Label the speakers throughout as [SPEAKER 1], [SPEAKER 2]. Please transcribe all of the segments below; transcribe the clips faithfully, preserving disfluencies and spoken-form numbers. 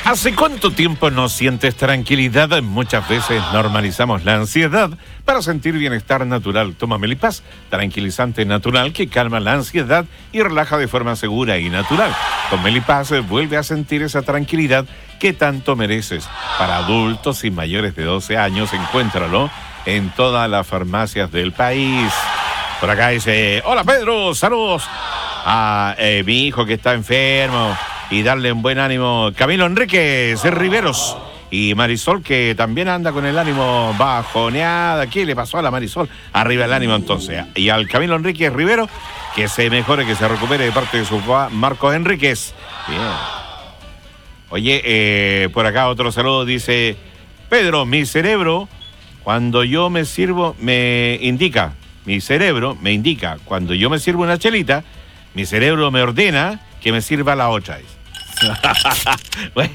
[SPEAKER 1] ¿Hace cuánto tiempo no sientes tranquilidad? Muchas veces normalizamos la ansiedad para sentir bienestar natural. Toma Melipaz, tranquilizante natural que calma la ansiedad y relaja de forma segura y natural. Con Melipaz vuelve a sentir esa tranquilidad que tanto mereces. Para adultos y mayores de doce años, encuéntralo en todas las farmacias del país. Por acá dice, hola Pedro, saludos a eh, mi hijo que está enfermo. Y darle un buen ánimo. Camilo Enríquez Riveros y Marisol, que también anda con el ánimo bajoneada. ¿Qué le pasó a la Marisol? Arriba el ánimo entonces. Y al Camilo Enríquez Rivero, que se mejore, que se recupere de parte de su papá Marcos Enríquez. Bien. Oye, eh, por acá otro saludo, dice Pedro, mi cerebro, cuando yo me sirvo, me indica, mi cerebro me indica, cuando yo me sirvo una chelita, mi cerebro me ordena que me sirva la otra. Bueno,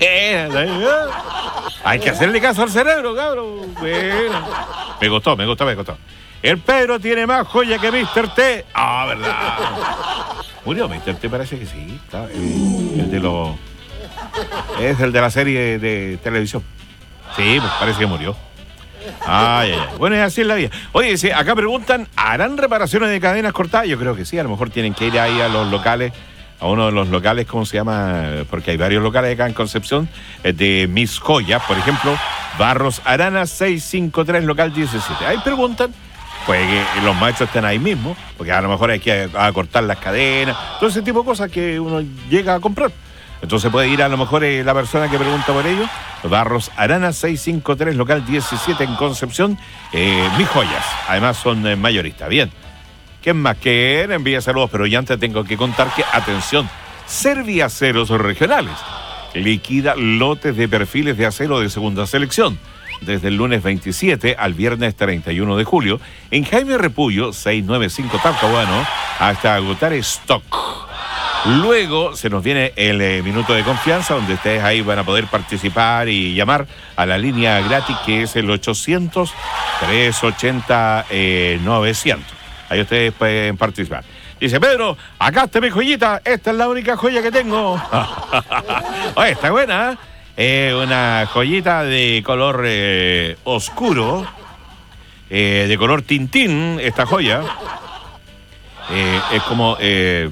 [SPEAKER 1] hay que hacerle caso al cerebro, cabrón. Bueno. Me gustó, me gustó, me gustó. El Pedro tiene más joya que mister T. Ah, verdad. Murió mister T, parece que sí. Está, el, el de los... Es el de la serie de televisión. Sí, pues parece que murió. Ay, ay, ay. Bueno, es así en la vida. Oye, sí, acá preguntan, ¿harán reparaciones de cadenas cortadas? Yo creo que sí, a lo mejor tienen que ir ahí a los locales, a uno de los locales, ¿cómo se llama? Porque hay varios locales acá en Concepción, de Mis Joyas, por ejemplo, Barros Arana seiscientos cincuenta y tres, local diecisiete. Ahí preguntan, pues que los maestros estén ahí mismo, porque a lo mejor hay que acortar las cadenas, todo ese tipo de cosas que uno llega a comprar. Entonces puede ir a lo mejor eh, la persona que pregunta por ello. Barros Arana seiscientos cincuenta y tres, local diecisiete en Concepción. Eh, Mis Joyas, además son eh, mayoristas. Bien. ¿Quién más que envía saludos? Pero ya antes tengo que contar que, atención, Serviaceros Regionales liquida lotes de perfiles de acero de segunda selección. Desde el lunes veintisiete al viernes treinta y uno de julio, en Jaime Repullo, seiscientos noventa y cinco Talcahuano, hasta agotar stock. Luego se nos viene el eh, minuto de confianza, donde ustedes ahí van a poder participar y llamar a la línea gratis, que es el ochocientos, trescientos ochenta, novecientos. Ahí ustedes pueden participar. Dice Pedro, acá está mi joyita, esta es la única joya que tengo. Oye, está buena, ¿eh? Eh, una joyita de color eh, oscuro, eh, de color tintín, esta joya. Eh, es como... Eh,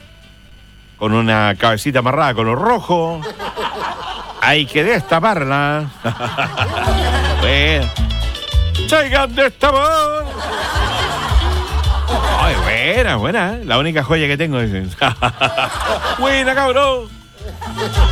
[SPEAKER 1] con una cabecita amarrada, color rojo. Hay que destaparla. Bueno. ¡Traigan destapar! Ay, buena, buena. La única joya que tengo es... Buena, cabrón.